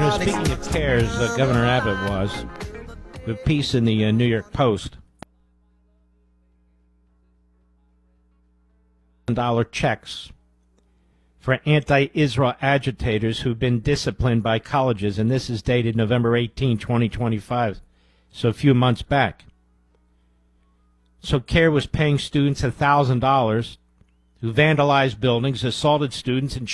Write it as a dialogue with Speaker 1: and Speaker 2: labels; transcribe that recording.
Speaker 1: speaking of CARES, Governor Abbott was. The piece in the New York Post. $1 checks for anti-Israel agitators who've been disciplined by colleges, and this is dated November 18, 2025, so a few months back. So CARE was paying students $1,000 who vandalized buildings, assaulted students, and